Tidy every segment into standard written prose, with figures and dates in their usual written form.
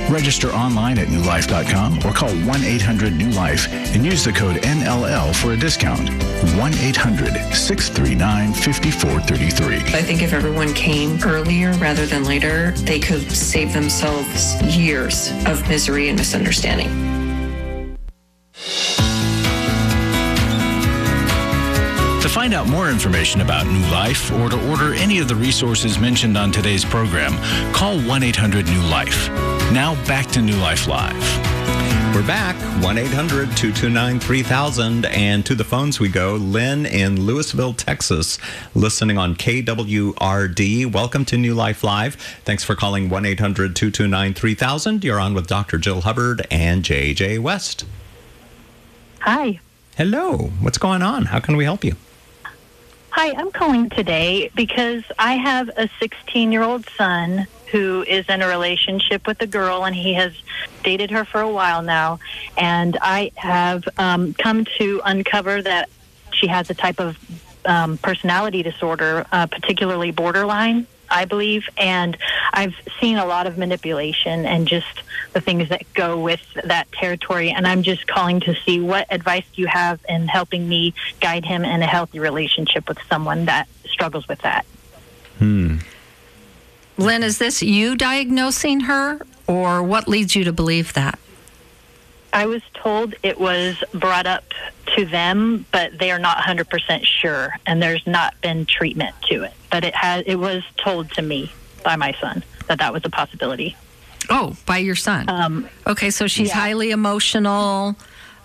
Register online at newlife.com or call 1-800-NEW-LIFE and use the code NLL for a discount. 1-800-639-5433. I think if everyone came earlier rather than later, they could save themselves years of misery and misunderstanding. To find out more information about New Life or to order any of the resources mentioned on today's program, call 1-800-NEW-LIFE. Now back to New Life Live. We're back, 1-800-229-3000, and to the phones we go. Lynn in Louisville, Texas, listening on KWRD. Welcome to New Life Live. Thanks for calling 1-800-229-3000. You're on with Dr. Jill Hubbard and J.J. West. Hi. Hello. What's going on? How can we help you? Hi, I'm calling today because I have a 16-year-old son who is in a relationship with a girl, and he has dated her for a while now. And I have come to uncover that she has a type of personality disorder, particularly borderline, I believe. And I've seen a lot of manipulation and just the things that go with that territory. And I'm just calling to see what advice you have in helping me guide him in a healthy relationship with someone that struggles with that. Lynn, is this you diagnosing her, or what leads you to believe that? I was told it was brought up to them, but they are not 100% sure, and there's not been treatment to it. But it was told to me by my son that was a possibility. Oh, by your son. Okay, so she's highly emotional,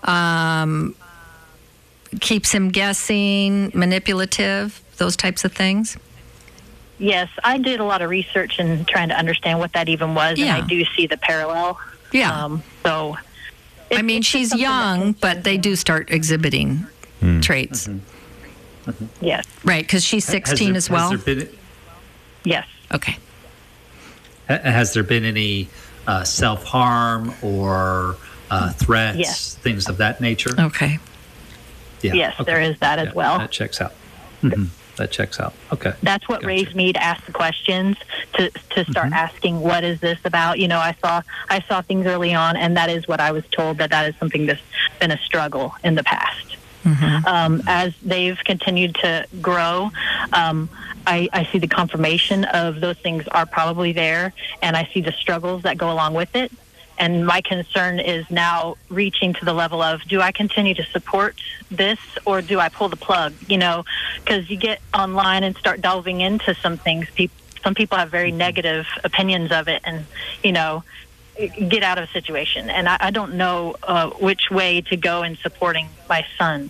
keeps him guessing, manipulative, those types of things? Yes, I did a lot of research and trying to understand what that even was, and I do see the parallel. Yeah. I mean, she's young, but they do start exhibiting traits. Yes. Right, because she's 16 as well? Yes. Okay. Has there been any self-harm or threats, things of that nature? Okay. Yeah. Yes, there is that as well. That checks out. That checks out. Okay. That's what raised me to ask the questions, to start asking, what is this about? You know, I saw things early on, and that is what I was told, that is something that's been a struggle in the past. As they've continued to grow, I see the confirmation of those things are probably there, and I see the struggles that go along with it. And my concern is now reaching to the level of, do I continue to support this, or do I pull the plug? You know, because you get online and start delving into some things. Some people have very negative opinions of it, and, you know, get out of a situation. And I don't know which way to go in supporting my son.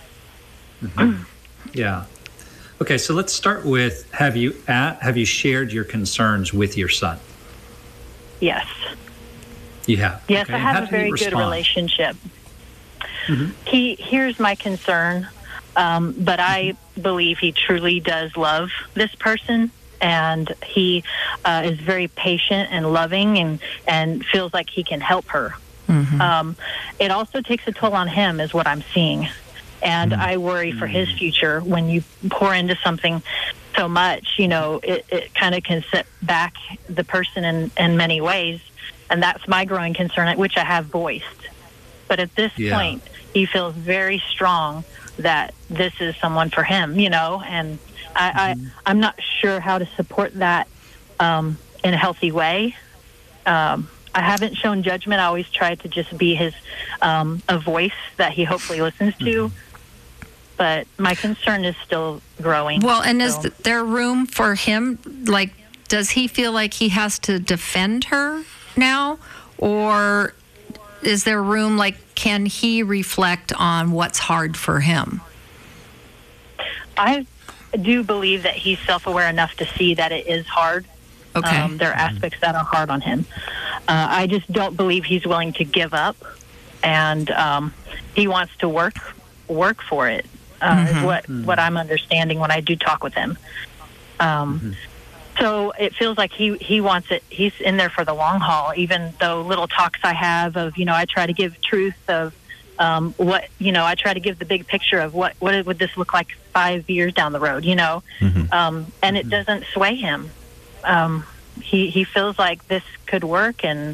Yeah. Okay, so let's start with, have you shared your concerns with your son? Yes. You have? Yes, okay. I have a very good relationship. He hears my concern, but I believe he truly does love this person, and he is very patient and loving and feels like he can help her. It also takes a toll on him, is what I'm seeing. And I worry for his future. When you pour into something so much, you know, it kind of can set back the person in many ways. And that's my growing concern, which I have voiced. But at this point, he feels very strong that this is someone for him, you know, and I'm not sure how to support that in a healthy way. I haven't shown judgment. I always try to just be a voice that he hopefully listens to. But my concern is still growing. Well, and is there room for him? Like, does he feel like he has to defend her now? Or is there room, like, can he reflect on what's hard for him? I do believe that he's self-aware enough to see that it is hard. Okay. There are aspects that are hard on him. I just don't believe he's willing to give up, and he wants to work for it. Is what I'm understanding when I do talk with him. So it feels like he wants it. He's in there for the long haul, even though little talks I have of, you know, I try to give truth of what, you know, I try to give the big picture of what would this look like 5 years down the road, you know, and it doesn't sway him. He feels like this could work, and